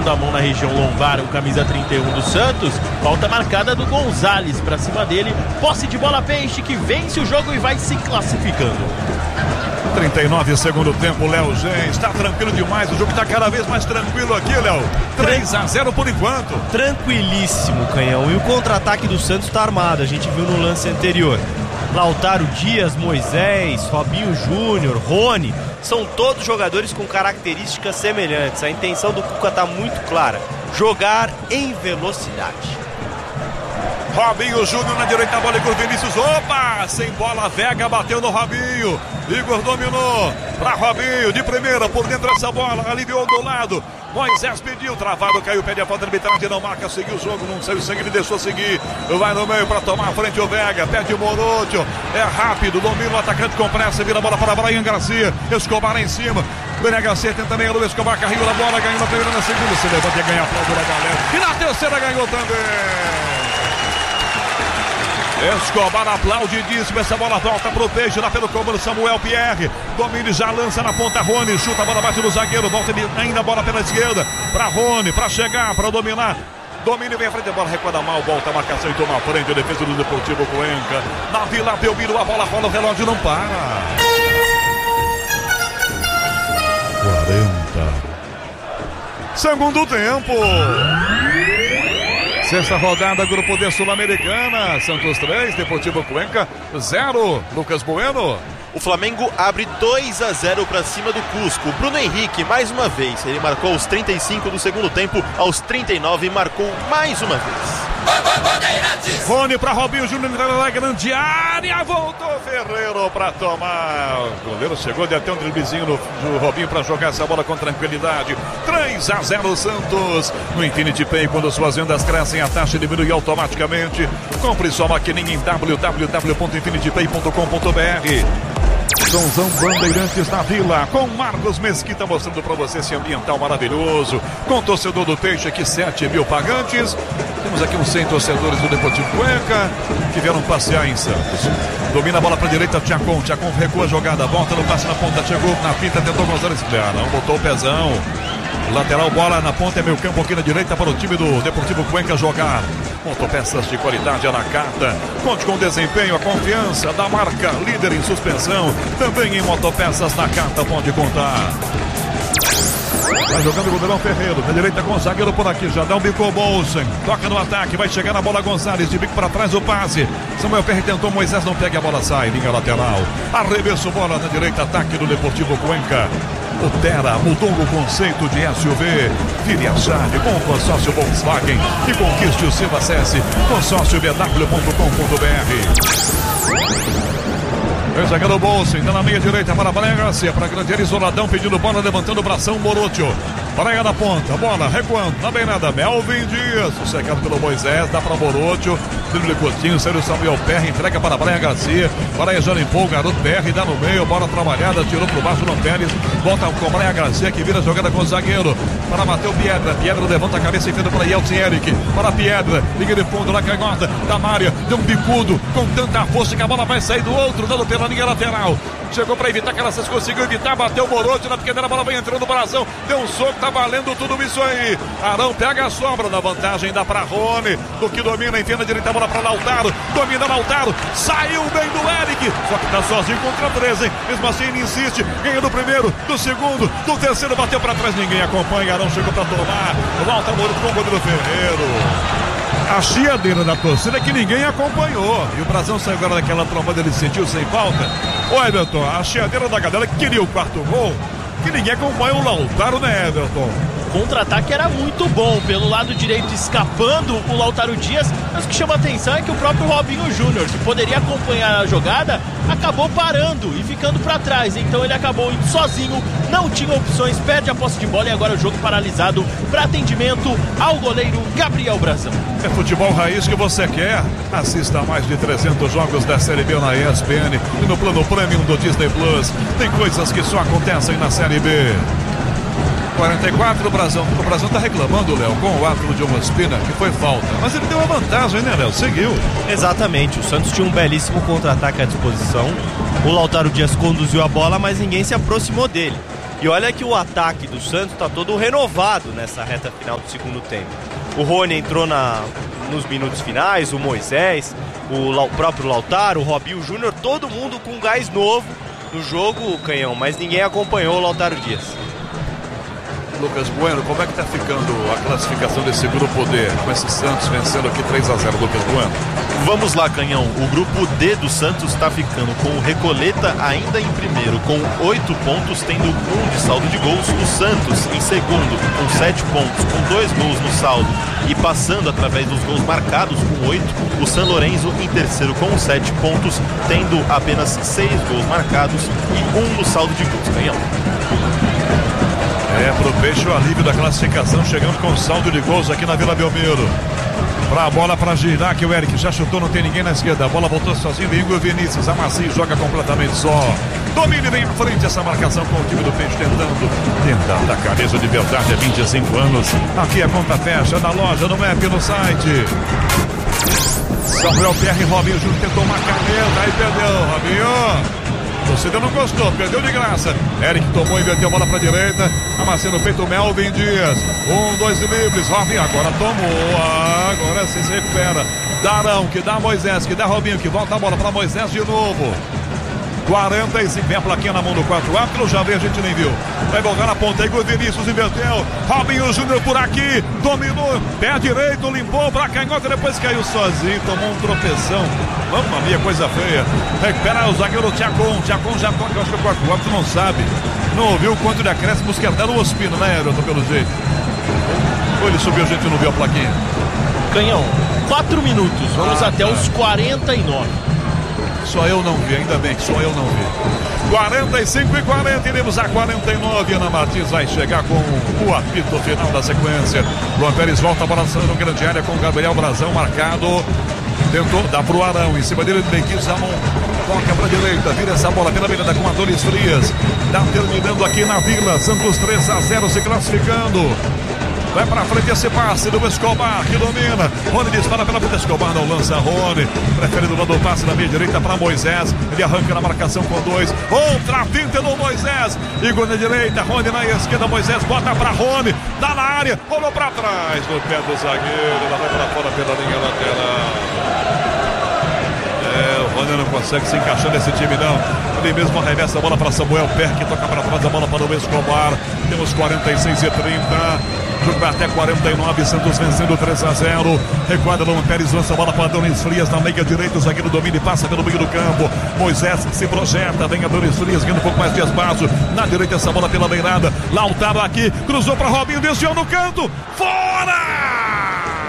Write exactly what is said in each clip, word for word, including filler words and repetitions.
passando a mão na região lombar, o camisa trinta e um do Santos. Falta marcada do Gonzalez pra cima dele. Posse de bola Peixe, que vence o jogo e vai se classificando. trinta e nove segundo tempo, Léo Gens está tranquilo demais, o jogo está cada vez mais tranquilo aqui, Léo. três a zero por enquanto. Tranquilíssimo, Canhão. E o contra-ataque do Santos está armado, a gente viu no lance anterior. Lautaro Dias, Moisés, Robinho Júnior, Rony, são todos jogadores com características semelhantes. A intenção do Cuca está muito clara: jogar em velocidade. Robinho Júnior na direita, a bola com o Vinícius. Opa! Sem bola, Vega bateu no Robinho. Igor dominou para Robinho, de primeira, por dentro dessa bola, aliviou do lado. Moisés pediu, travado, caiu, pede a falta de arbitragem, não marca, seguiu o jogo, não saiu sangue, ele deixou seguir. Vai no meio para tomar a frente o Vega, pede o Morocho, é rápido, domina o atacante com pressa, vira a bola para Brian Garcia, Escobar em cima. Brian Garcia tenta meio, o Escobar carregou a bola, ganhou na primeira, na segunda, se levanta e ganha a falta da galera. E na terceira ganhou também. Escobar aplaudidíssimo, essa bola volta pro Peixe, lá pelo comando Samuel Pierre, domínio já lança na ponta Rony, chuta a bola, bate no zagueiro, volta ainda a bola pela esquerda, pra Rony, pra chegar, pra dominar, domínio vem à frente, a bola recuada mal, volta a marcação e toma a frente, a defesa do Deportivo Cuenca, na Vila Belmiro, a bola rola, o relógio não para. quarenta segundo tempo. Sexta rodada, Grupo D Sul-Americana, Santos três, Deportivo Cuenca zero. Lucas Bueno. O Flamengo abre dois a zero para cima do Cusco. Bruno Henrique, mais uma vez, ele marcou aos trinta e cinco do segundo tempo, aos trinta e nove marcou mais uma vez. Rony para Robinho Júnior, na grande área, voltou Ferreiro para tomar. O goleiro chegou, deu até um driblezinho no, no Robinho para jogar essa bola com tranquilidade. três a zero Santos. No Infinity Pay, quando suas vendas crescem, a taxa diminui automaticamente. Compre sua maquininha em w w w ponto infinity pay ponto com ponto b r. Sonzão Bandeirantes na Vila, com Marcos Mesquita mostrando para você esse ambiental maravilhoso, com torcedor do Peixe aqui, sete mil pagantes. Temos aqui uns cem torcedores do Deportivo Cuenca que vieram passear em Santos. Domina a bola para a direita, Tchacon, Tchacon recua a jogada, volta no passe na ponta, chegou na pinta, tentou Gonzalez, ah, não, botou o pezão. Lateral, bola na ponta, é meio campo aqui na direita para o time do Deportivo Cuenca jogar. Motopeças de qualidade à la carta. Conte com o desempenho, a confiança da marca líder em suspensão. Também em motopeças na carta, pode contar. Vai jogando o goleirão Ferreiro, na direita com o zagueiro por aqui, já dá um bico ao Bolsen, toca no ataque, vai chegar na bola Gonzalez, de bico para trás o passe, Samuel Pierre tentou, Moisés não pega, a bola sai, linha lateral, arremesso, bola na direita, ataque do Deportivo Cuenca. O Terra mudou o conceito de S U V. Vire a chave com o consórcio Volkswagen e conquiste o seu. Acesse consórcio b w ponto com ponto b r. Vem jogando o bolso, ainda na meia direita para Brian Garcia, para grande área, isoladão, pedindo bola, levantando o bração, Morocho. Brian na ponta, bola recuando, na beirada, Melvin Dias, secado pelo Moisés, dá para Morocho, Bruno Coutinho, Sérgio Samuel Pierre, entrega para Brian Garcia, Brian já limpou o garoto Pierre, dá no meio, bola trabalhada, tirou para o baixo, no Pérez, volta com Brian Garcia, que vira a jogada com o zagueiro, para Matheus Piedra, Piedra levanta a cabeça e fenda para Yeltsin Eric, para Piedra, liga de fundo, na canhota, da Mária, deu um bicudo, com tanta força que a bola vai sair do outro, dando pela linha lateral, chegou para evitar que ela conseguiu evitar, bateu o Morocho na pequena, a bola vai entrando no brasão, deu um soco, tá valendo tudo isso aí. Arão pega a sobra, na vantagem dá para Rony, do que domina, enfia na direita, a bola para Lautaro, domina Lautaro, saiu bem do Eric, só que tá sozinho contra três, hein? Mesmo assim ele insiste, ganha do primeiro, do segundo, do terceiro, bateu para trás, ninguém acompanha, Arão chegou para tomar, volta Morocho com o goleiro Ferreiro. A chiadeira da torcida é que ninguém acompanhou. E o Brasão saiu agora daquela trombada, ele sentiu sem falta. Ô Everton, a chiadeira da galera que queria o quarto gol, que ninguém acompanha o Lautaro, né, Everton? O contra-ataque era muito bom, pelo lado direito escapando o Lautaro Dias, mas o que chama atenção é que o próprio Robinho Júnior, que poderia acompanhar a jogada, acabou parando e ficando para trás, então ele acabou indo sozinho, não tinha opções, perde a posse de bola e agora o jogo paralisado para atendimento ao goleiro Gabriel Brasão. É futebol raiz que você quer? Assista a mais de trezentos jogos da Série B na E S P N e no plano Premium do Disney Plus. Tem coisas que só acontecem na Série B. quarenta e quatro, o Brasão. O Brasão tá reclamando, Léo, com o árbitro de Ospina, que foi falta. Mas ele deu uma vantagem, né, Léo? Seguiu. Exatamente. O Santos tinha um belíssimo contra-ataque à disposição. O Lautaro Dias conduziu a bola, mas ninguém se aproximou dele. E olha que o ataque do Santos está todo renovado nessa reta final do segundo tempo. O Rony entrou na, nos minutos finais, o Moisés, o, o próprio Lautaro, o Robinho Júnior, todo mundo com gás novo no jogo, Canhão, mas ninguém acompanhou o Lautaro Dias. Lucas Bueno, como é que tá ficando a classificação desse grupo D, com esse Santos vencendo aqui três a zero, Lucas Bueno? Vamos lá, Canhão. O grupo D do Santos está ficando com o Recoleta ainda em primeiro, com oito pontos, tendo um de saldo de gols. O Santos em segundo, com sete pontos, com dois gols no saldo e passando através dos gols marcados com oito. O San Lorenzo em terceiro, com sete pontos, tendo apenas seis gols marcados e um no saldo de gols, Canhão. É, pro Peixe o alívio da classificação, chegando com saldo de gols aqui na Vila Belmiro. Pra bola pra girar, que o Eric já chutou, não tem ninguém na esquerda. A bola voltou sozinho, Igor Vinícius, Amaci joga completamente só. Domine bem à frente essa marcação com o time do Peixe tentando. Tentar da camisa de verdade há vinte e cinco anos. Aqui a conta fecha na loja, no app, no site. Samuel Pierre e Robinho Júnior tentou uma caneta, aí perdeu, Robinho. O torcedor não gostou, perdeu de graça. Eric tomou, inverteu a bola pra direita. Amacia no peito, Melvin Dias. Um, dois livres. Robinho agora tomou. Agora sim se recupera. Darão, que dá Moisés, que dá Robinho, que volta a bola pra Moisés de novo. quarenta e cinco, vem a plaquinha na mão do quatro. O árbitro já veio, a gente nem viu. Vai voltar na ponta, Igor Vinícius inverteu. Robinho Júnior por aqui, dominou, pé direito, limpou pra canhota, depois caiu sozinho, tomou um tropeção. Mamma mia, coisa feia. Recupera o zagueiro Thiagon. Thiagon já toca, eu acho que o árbitro não sabe. Não ouviu quanto de acréscimos que é o Ospino, né, Everton, pelo jeito. Ou ele subiu, a gente não viu a plaquinha. Canhão, quatro minutos, vamos Ah, até tá. os quarenta e nove. Só eu não vi, ainda bem que só eu não vi. quarenta e cinco e quarenta, iremos a quarenta e nove. Ana Martins vai chegar com o apito final da sequência. Luan Pérez volta a bola no grande área com o Gabriel Brazão marcado. Tentou, dá pro Arão, em cima dele, Benquinho Zamon. Toca pra direita, vira essa bola pela beirada com a Dores Frias. Tá terminando aqui na Vila. Santos três a zero se classificando. Vai pra frente esse passe do Escobar, que domina. Rony dispara pela frente, Escobar não lança Rony. Prefere do lado do passe na meia direita para Moisés. Ele arranca na marcação com dois. Outra finta do Moisés. Igor na direita, Rony na esquerda. Moisés bota pra Rony. Dá na área, rolou pra trás no pé do zagueiro. Ela vai pra fora pela linha lateral. É, o Rony não consegue se encaixar nesse time, não. Ele mesmo arremessa a bola para Samuel Per, que toca para trás a bola para o Escobar. Temos quarenta e seis e trinta. Jogo vai até quarenta e nove, Santos vencendo três a zero. Recuada Luan Pérez, lança a bola para Adonis Frias na meia direita. O zagueiro domina e passa pelo meio do campo. Moisés se projeta, vem Adonis Frias, ganhando um pouco mais de espaço. Na direita, essa bola pela beirada. Lautaro aqui, cruzou para Robinho, desviou no canto. Fora!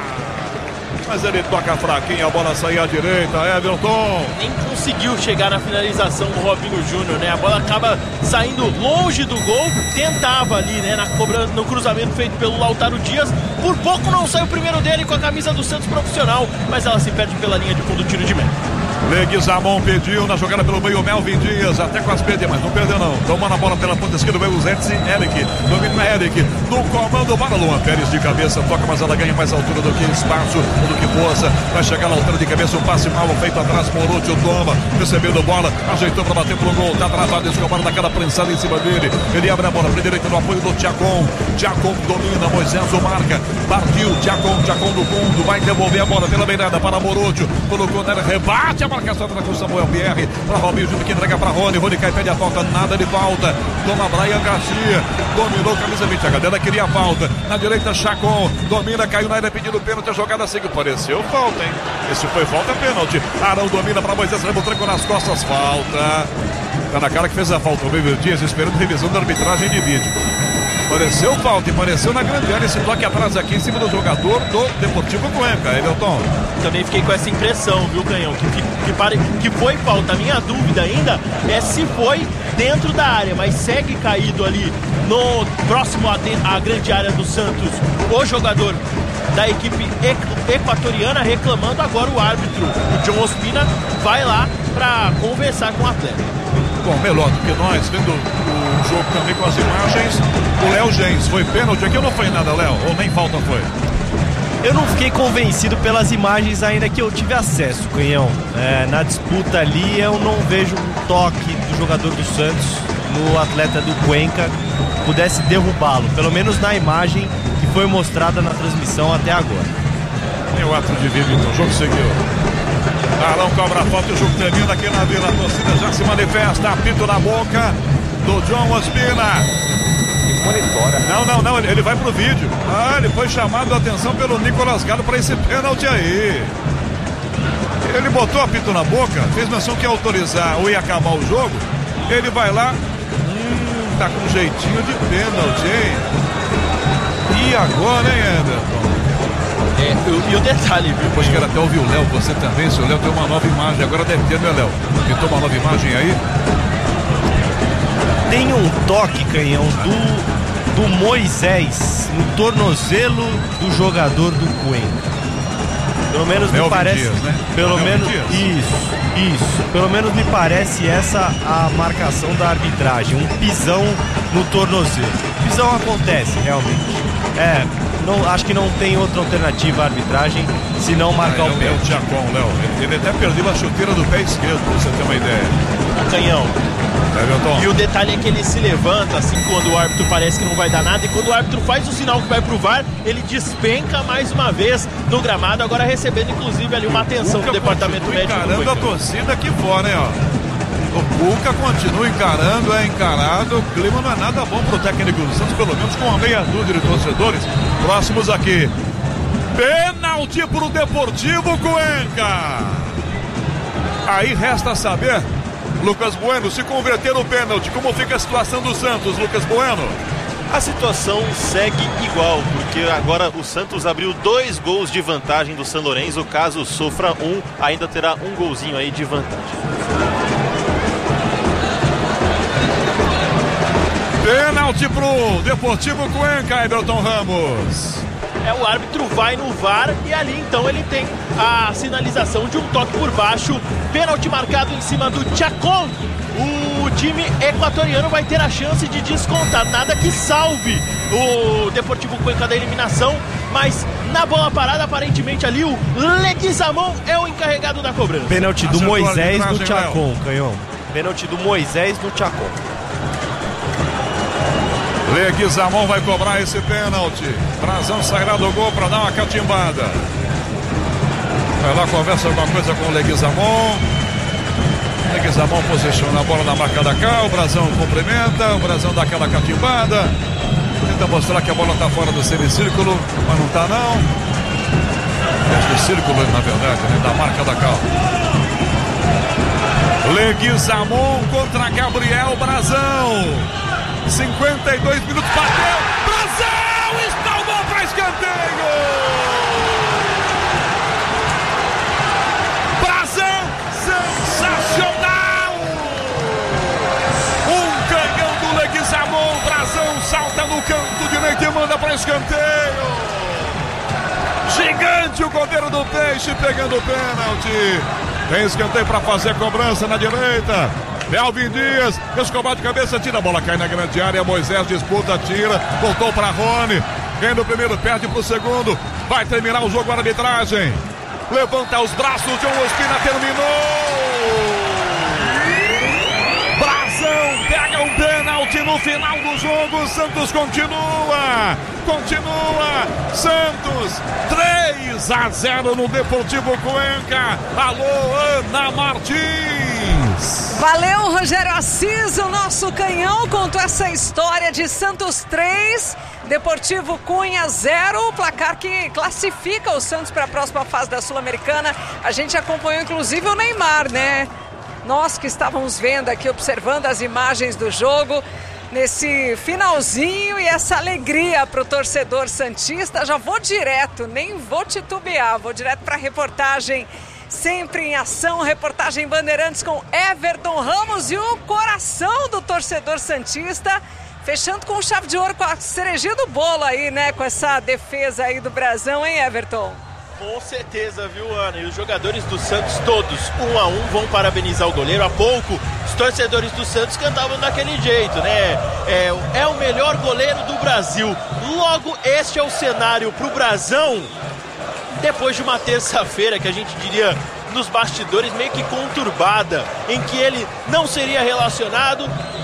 Mas ele toca fraquinho, a bola saiu à direita, Everton. Nem conseguiu chegar na finalização do Robinho Júnior, né? A bola acaba saindo longe do gol. Tentava ali, né? Na cobrança, no cruzamento feito pelo Lautaro Dias. Por pouco não sai o primeiro dele com a camisa do Santos profissional, mas ela se perde pela linha de fundo, tiro de meta. Leguizamon pediu na jogada pelo meio, Melvin Dias, até quase perdeu, mas não perdeu não. Tomando a bola pela ponta esquerda, veio o Zetsi, Eric, domina Eric, no comando para Luan Pérez de cabeça, toca, mas ela ganha mais altura do que espaço, do que força. Vai chegar na altura de cabeça, um passe mal feito atrás, Morúcio toma, recebendo bola, ajeitou para bater pro gol, tá travado, Escobar daquela prensada em cima dele. Ele abre a bola para direita no apoio do Thiagon. Thiagon domina, Moisés o marca, partiu, Thiagon, Thiagon do fundo, vai devolver a bola pela beirada para Morúcio, colocou nela, rebate a marcação atrás com Samuel Pierre, para Robinho Júnior que entrega para Rony, Rony cai, pede a falta, nada de falta, toma Brian Garcia, dominou camisa vinte, a galera queria a falta, na direita Chacon, domina, caiu na área pedindo pênalti, a jogada seguiu, pareceu falta, hein? Esse foi falta, pênalti, Arão domina para Moisés, rebotranco nas costas, falta, tá na cara que fez a falta, o Beber Dias esperando revisão da arbitragem de vídeo. Pareceu falta e pareceu na grande área esse toque atrás aqui em cima do jogador do Deportivo Cuenca, Everton. Também fiquei com essa impressão, viu, Canhão? Que, que, que, pare, que foi falta. A minha dúvida ainda é se foi dentro da área, mas segue caído ali no próximo à, à grande área do Santos. O jogador da equipe equatoriana reclamando, agora o árbitro, o John Ospina, vai lá para conversar com o atleta. Bom, melhor do que nós, vendo o jogo também com as imagens, o Léo Gens, foi pênalti aqui ou não foi nada, Léo? Ou nem falta foi? Eu não fiquei convencido pelas imagens ainda que eu tive acesso, Canhão. É, na disputa ali eu não vejo um toque do jogador do Santos no atleta do Cuenca pudesse derrubá-lo, pelo menos na imagem que foi mostrada na transmissão até agora. E o ato de vídeo, então, o jogo seguiu. Arão cobra a falta e o jogo termina aqui na Vila. A torcida já se manifesta, apito na boca do John Ospina. Não, não, não, ele, ele vai pro vídeo. Ah, ele foi chamado a atenção pelo Nicolas Galo para esse pênalti aí. Ele botou apito na boca, fez menção que ia autorizar ou ia acabar o jogo. Ele vai lá, hum, tá com jeitinho de pênalti, hein? E agora, hein, Anderson? É, e o detalhe, viu? Depois quero até ouvir o Léo, você também, seu Léo tem uma nova imagem, agora deve ter, né, Léo? Pintou uma nova imagem aí? Tem um toque, Canhão, do, do Moisés no tornozelo do jogador do Cuenca. Pelo menos Melvin me parece. Dias, né? Pelo Melvin menos. Dias. Isso, isso. Pelo menos me parece essa a marcação da arbitragem. Um pisão no tornozelo. Pisão acontece, realmente. É, não, acho que não tem outra alternativa à arbitragem se não marcar ah, o pé. É o Tchacon, Léo. Ele, ele até perdeu a chuteira do pé esquerdo, pra você ter uma ideia. Canhão. É, e o detalhe é que ele se levanta assim quando o árbitro parece que não vai dar nada, e quando o árbitro faz o sinal que vai pro V A R, ele despenca mais uma vez no gramado, agora recebendo inclusive ali uma atenção do departamento médico. Encarando a torcida aqui fora, hein, ó. O Cuca continua encarando, é encarado. O clima não é nada bom pro técnico do Santos, pelo menos com uma meia dúzia de torcedores próximos aqui. Pênalti pro Deportivo Cuenca. Aí resta saber, Lucas Bueno, se converter no pênalti, como fica a situação do Santos, Lucas Bueno? A situação segue igual, porque agora o Santos abriu dois gols de vantagem do São Lourenço. Caso sofra um, ainda terá um golzinho aí de vantagem. Pênalti pro Deportivo Cuenca, Everton Ramos. É, o árbitro vai no V A R e ali então ele tem a sinalização de um toque por baixo. Pênalti marcado em cima do Tchacon. O time equatoriano vai ter a chance de descontar. Nada que salve o Deportivo Cuenca da eliminação, mas na bola parada, aparentemente ali o Leguizamon é o encarregado da cobrança. Pênalti do Acertou Moisés no Léo. Tchacon, Canhão. Pênalti do Moisés no Tchacon. Leguizamon vai cobrar esse pênalti. Brazão sairá do gol para dar uma catimbada. Vai lá, conversa alguma coisa com o Leguizamon. Leguizamon posiciona a bola na marca da cá. O Brazão cumprimenta. O Brazão dá aquela catimbada. Tenta mostrar que a bola está fora do semicírculo, mas não está não. É do círculo, na verdade, né? Da marca da cá. Leguizamon contra Gabriel Brazão. cinquenta e dois minutos, bateu, Brazão, espalmou para escanteio. Brazão, sensacional. Um canhão do Leguizamon, Brazão salta no canto direito e manda para escanteio. Gigante o goleiro do Peixe pegando o pênalti. Tem escanteio para fazer a cobrança na direita. Melvin Dias, Escobar de cabeça, tira a bola, cai na grande área. Moisés disputa, tira, voltou para Rony. Vem no primeiro, perde pro segundo. Vai terminar o jogo, a arbitragem. Levanta os braços, John Ospina terminou. Brazão pega um pênalti no final do jogo. Santos continua, continua. Santos três a zero no Deportivo Cuenca. Alô, Ana Martins. Valeu, Rogério Assis, o nosso canhão contou essa história de Santos três, Deportivo Cunha zero, o placar que classifica o Santos para a próxima fase da Sul-Americana. A gente acompanhou inclusive o Neymar, né? Nós que estávamos vendo aqui, observando as imagens do jogo, nesse finalzinho, e essa alegria para o torcedor santista. Já vou direto, nem vou titubear, vou direto para a reportagem Sempre em Ação, reportagem Bandeirantes com Everton Ramos e o coração do torcedor santista, fechando com chave de ouro, com a cerejinha do bolo aí, né, com essa defesa aí do Brazão, hein, Everton? Com certeza, viu, Ana? E os jogadores do Santos todos, um a um, vão parabenizar o goleiro. Há pouco, os torcedores do Santos cantavam daquele jeito, né? É, é o melhor goleiro do Brasil. Logo, este é o cenário pro Brazão, depois de uma terça-feira que a gente diria nos bastidores meio que conturbada, em que ele não seria relacionado.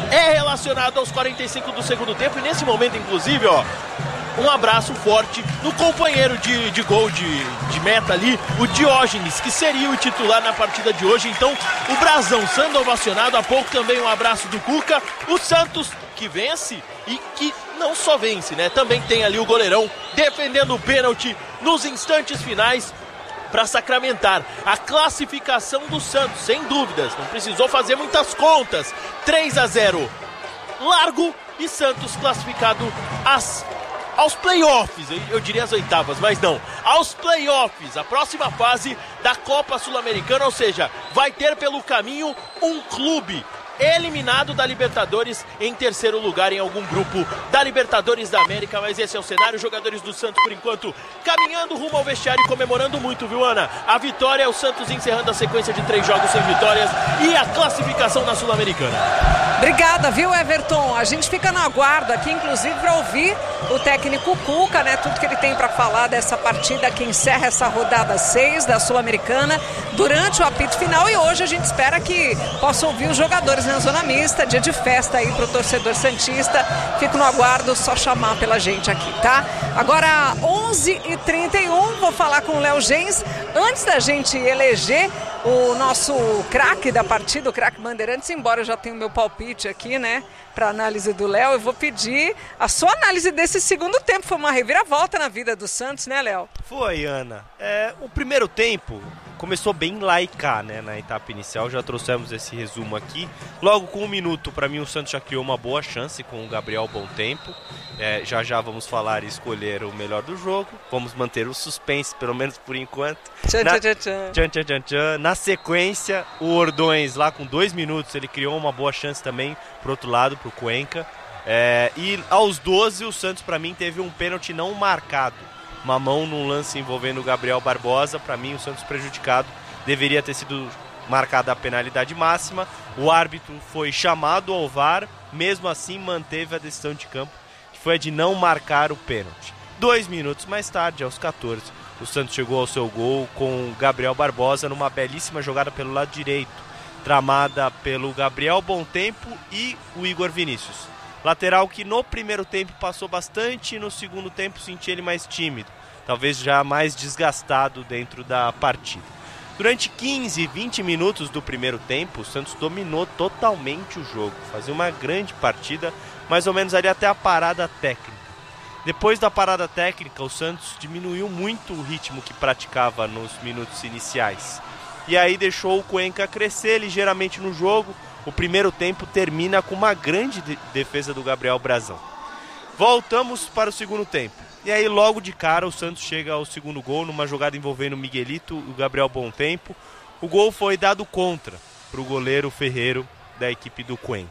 é relacionado aos quarenta e cinco do segundo tempo. E nesse momento, inclusive, ó, um abraço forte no companheiro de, de gol de, de meta ali, o Diógenes, que seria o titular na partida de hoje. Então, o Brasão sendo ovacionado. Há pouco também um abraço do Cuca. O Santos, que vence e que não só vence, né? Também tem ali o goleirão defendendo o pênalti nos instantes finais para sacramentar a classificação do Santos, sem dúvidas. Não precisou fazer muitas contas. três a zero. Largo e Santos classificado às aos playoffs, eu diria as oitavas, mas não, aos playoffs, a próxima fase da Copa Sul-Americana, ou seja, vai ter pelo caminho um clube eliminado da Libertadores em terceiro lugar em algum grupo da Libertadores da América. Mas esse é o cenário. Os jogadores do Santos, por enquanto, caminhando rumo ao vestiário e comemorando muito, viu, Ana? A vitória, o Santos encerrando a sequência de três jogos sem vitórias e a classificação na Sul-Americana. Obrigada, viu, Everton? A gente fica no aguardo aqui, inclusive, para ouvir o técnico Cuca, né? Tudo que ele tem para falar dessa partida que encerra essa rodada seis da Sul-Americana durante o apito final. E hoje a gente espera que possa ouvir os jogadores na zona mista, dia de festa aí pro torcedor santista. Fico no aguardo, só chamar pela gente aqui, tá? Agora, onze e trinta e um, vou falar com o Léo Gens. Antes da gente eleger o nosso craque da partida, o craque Bandeirantes, embora eu já tenha o meu palpite aqui, né, para análise do Léo, eu vou pedir a sua análise desse segundo tempo. Foi uma reviravolta na vida do Santos, né, Léo? Foi, Ana. É, o primeiro tempo começou bem lá e cá, né, na etapa inicial. Já trouxemos esse resumo aqui. Logo com um minuto, para mim, o Santos já criou uma boa chance com o Gabriel Bom Tempo. É, já já vamos falar e escolher o melhor do jogo. Vamos manter o suspense, pelo menos por enquanto. Tchan, na... tchan, tchan. Tchan, tchan, tchan, tchan. Na sequência, o Ordões, lá com dois minutos, ele criou uma boa chance também pro outro lado, pro Cuenca. É, e aos doze, o Santos, para mim, teve um pênalti não marcado. Uma mão num lance envolvendo o Gabriel Barbosa. Para mim, o Santos prejudicado. Deveria ter sido marcada a penalidade máxima. O árbitro foi chamado ao V A R. Mesmo assim, manteve a decisão de campo, que foi a de não marcar o pênalti. Dois minutos mais tarde, aos catorze, o Santos chegou ao seu gol com o Gabriel Barbosa numa belíssima jogada pelo lado direito, tramada pelo Gabriel Bom Tempo e o Igor Vinícius. Lateral que no primeiro tempo passou bastante e no segundo tempo senti ele mais tímido, talvez já mais desgastado dentro da partida. Durante quinze, vinte minutos do primeiro tempo, o Santos dominou totalmente o jogo, fazia uma grande partida, mais ou menos ali até a parada técnica. Depois da parada técnica, o Santos diminuiu muito o ritmo que praticava nos minutos iniciais. E aí deixou o Cuenca crescer ligeiramente no jogo. O primeiro tempo termina com uma grande de- defesa do Gabriel Brazão. Voltamos para o segundo tempo. E aí logo de cara o Santos chega ao segundo gol numa jogada envolvendo o Miguelito e o Gabriel Bom Tempo. O gol foi dado contra para o goleiro Ferreiro da equipe do Cuenca.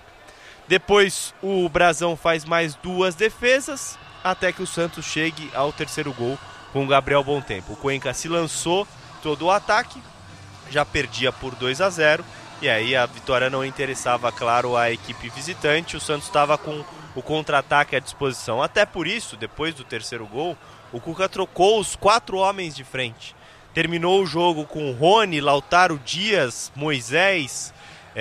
Depois o Brazão faz mais duas defesas até que o Santos chegue ao terceiro gol com o Gabriel Bom Tempo. O Cuenca se lançou todo o ataque, já perdia por dois a zero. E aí a vitória não interessava, claro, a equipe visitante. O Santos estava com o contra-ataque à disposição. Até por isso, depois do terceiro gol, o Cuca trocou os quatro homens de frente. Terminou o jogo com Rony, Lautaro Dias, Moisés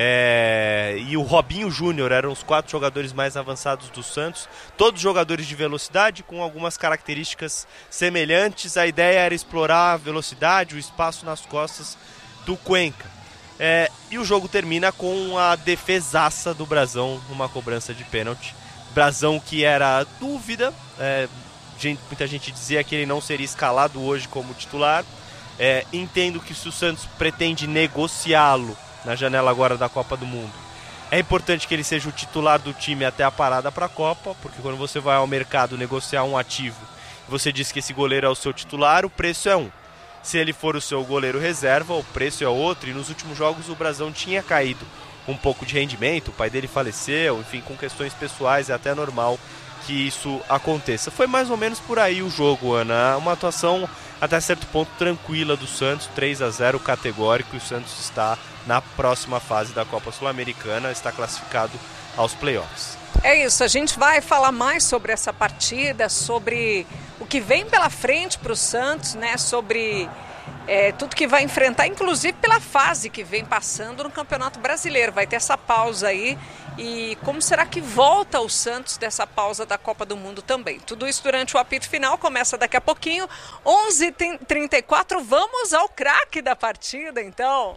é... e o Robinho Júnior. Eram os quatro jogadores mais avançados do Santos. Todos jogadores de velocidade, com algumas características semelhantes. A ideia era explorar a velocidade, o espaço nas costas do Cuenca. É, e o jogo termina com a defesaça do Brazão numa cobrança de pênalti. Brazão que era dúvida, é, gente, muita gente dizia que ele não seria escalado hoje como titular. É, entendo que se o Santos pretende negociá-lo na janela agora da Copa do Mundo, é importante que ele seja o titular do time até a parada para a Copa, porque quando você vai ao mercado negociar um ativo e você diz que esse goleiro é o seu titular, o preço é um. Se ele for o seu goleiro reserva, o preço é outro. E nos últimos jogos o Brazão tinha caído um pouco de rendimento. O pai dele faleceu, enfim, com questões pessoais é até normal que isso aconteça. Foi mais ou menos por aí o jogo, Ana. Uma atuação até certo ponto tranquila do Santos, três a zero categórico. E o Santos está na próxima fase da Copa Sul-Americana, está classificado aos playoffs. É isso, a gente vai falar mais sobre essa partida, sobre o que vem pela frente para o Santos, né? Sobre é, tudo que vai enfrentar, inclusive pela fase que vem passando no Campeonato Brasileiro. Vai ter essa pausa aí e como será que volta o Santos dessa pausa da Copa do Mundo também. Tudo isso durante o apito final, começa daqui a pouquinho, onze e trinta e quatro, vamos ao craque da partida então.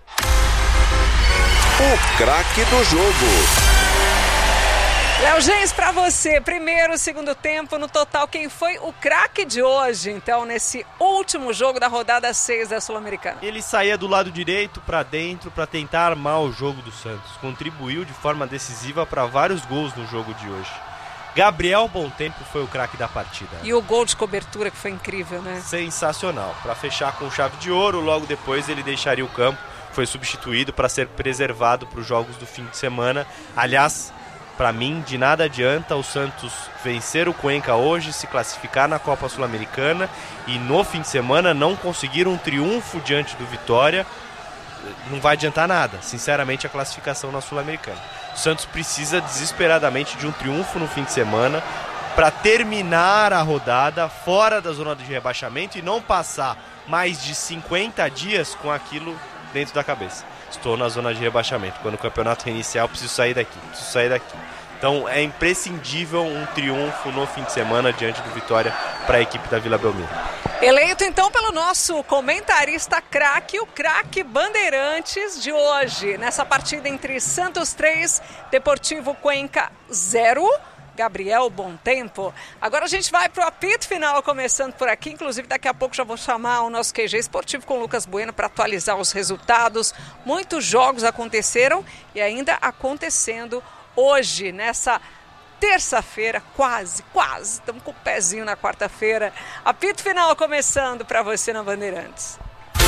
O craque do jogo. Léo Gens, para você, primeiro, segundo tempo, no total, quem foi o craque de hoje, então, nesse último jogo da rodada seis da Sul-Americana? Ele saía do lado direito para dentro para tentar armar o jogo do Santos. Contribuiu de forma decisiva para vários gols no jogo de hoje. Gabriel Bontempo foi o craque da partida. E o gol de cobertura que foi incrível, né? Sensacional. Para fechar com chave de ouro, logo depois ele deixaria o campo. Foi substituído para ser preservado para os jogos do fim de semana. Aliás, para mim, de nada adianta o Santos vencer o Cuenca hoje, se classificar na Copa Sul-Americana e no fim de semana não conseguir um triunfo diante do Vitória. Não vai adiantar nada, sinceramente, a classificação na Sul-Americana. O Santos precisa desesperadamente de um triunfo no fim de semana para terminar a rodada fora da zona de rebaixamento e não passar mais de cinquenta dias com aquilo dentro da cabeça. Estou na zona de rebaixamento. Quando o campeonato reiniciar, eu preciso sair daqui. Preciso sair daqui. Então é imprescindível um triunfo no fim de semana diante do Vitória para a equipe da Vila Belmiro. Eleito então pelo nosso comentarista craque, o craque Bandeirantes de hoje. Nessa partida entre Santos três, Deportivo Cuenca zero. Gabriel Bontempo. Agora a gente vai para o apito final, começando por aqui. Inclusive, daqui a pouco já vou chamar o nosso Q G esportivo com o Lucas Bueno para atualizar os resultados. Muitos jogos aconteceram e ainda acontecendo hoje, nessa terça-feira, quase, quase. Estamos com o pezinho na quarta-feira. Apito final começando para você na Bandeirantes.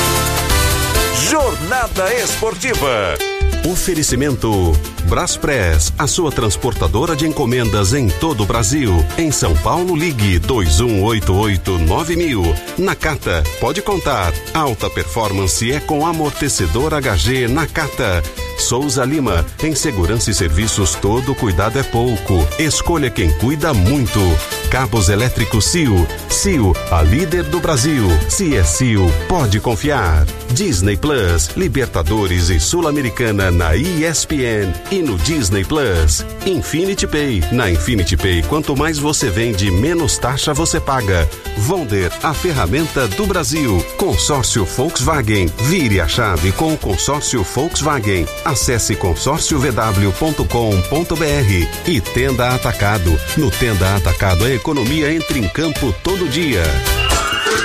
Jornada Esportiva. Oferecimento Braspress, a sua transportadora de encomendas em todo o Brasil. Em São Paulo, ligue dois um oito oito nove mil. Nakata, pode contar. Alta performance é com amortecedor H G Nakata. Souza Lima, em segurança e serviços todo cuidado é pouco. Escolha quem cuida muito. Cabos elétricos C I O. C I O, a líder do Brasil. Se é C I O, pode confiar. Disney Plus, Libertadores e Sul-Americana na E S P N e no Disney Plus. Infinity Pay. Na Infinity Pay, quanto mais você vende, menos taxa você paga. Vonder, a ferramenta do Brasil. Consórcio Volkswagen. Vire a chave com o consórcio Volkswagen. Acesse consórcio v w ponto com ponto b r. E Tenda Atacado. No Tenda Atacado, a economia entra em campo todo dia.